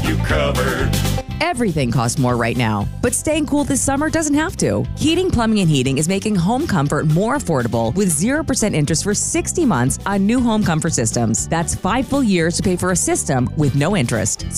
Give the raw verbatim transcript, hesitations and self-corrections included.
you covered. Everything costs more right now, but staying cool this summer doesn't have to. Heating, Plumbing, and Heating is making home comfort more affordable with zero percent interest for sixty months on new home comfort systems. That's five full years to pay for a system with no interest.